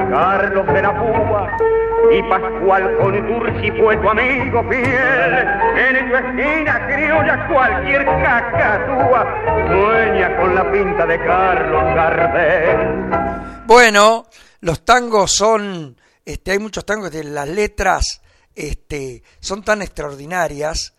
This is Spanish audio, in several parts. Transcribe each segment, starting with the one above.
Carlos de la Púa y Pascual Contursi fue tu amigo fiel. En tu esquina criolla cualquier cacatúa sueña con la pinta de Carlos Gardel. Bueno, los tangos son, hay muchos tangos de las letras, son tan extraordinarias.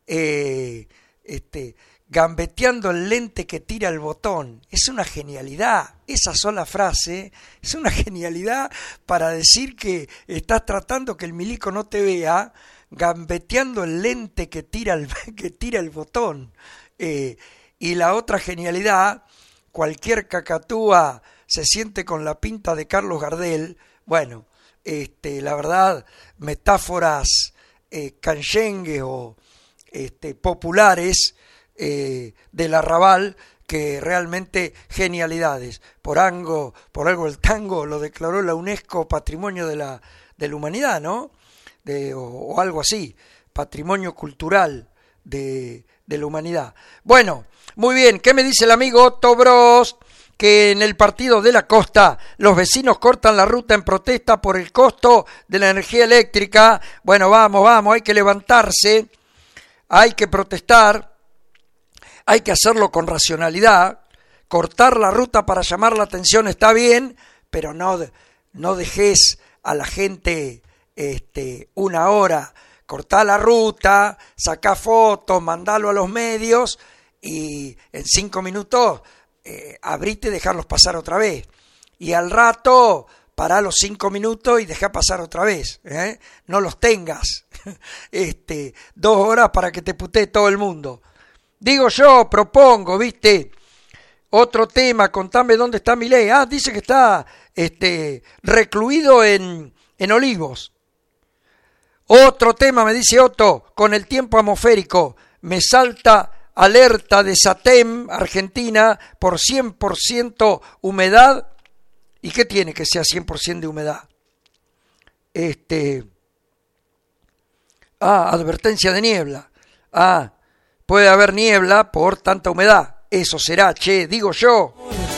Gambeteando el lente que tira el botón, es una genialidad, esa sola frase es una genialidad para decir que estás tratando que el milico no te vea, gambeteando el lente que tira el botón. Y la otra genialidad, cualquier cacatúa se siente con la pinta de Carlos Gardel. Bueno, la verdad, metáforas canchengue o populares del arrabal, que realmente genialidades. Por algo el tango lo declaró la UNESCO Patrimonio de la Humanidad, ¿no? O algo así, Patrimonio Cultural de la Humanidad. Bueno, muy bien, ¿qué me dice el amigo Otto Bros? Que en el partido de la costa los vecinos cortan la ruta en protesta por el costo de la energía eléctrica. Bueno, vamos, hay que levantarse, hay que protestar. Hay que hacerlo con racionalidad. Cortar la ruta para llamar la atención está bien, pero no dejes a la gente una hora. Cortá la ruta, sacá fotos, mandalo a los medios y en 5 minutos abrite y dejarlos pasar otra vez. Y al rato pará los 5 minutos y dejá pasar otra vez. No los tengas 2 horas para que te putee todo el mundo. Digo yo, propongo, ¿viste? Otro tema, contame dónde está Milei. Dice que está recluido en Olivos. Otro tema, me dice Otto, con el tiempo atmosférico. Me salta alerta de SATEM, Argentina, por 100% humedad. ¿Y qué tiene que sea 100% de humedad? Advertencia de niebla. Puede haber niebla por tanta humedad. Eso será, digo yo.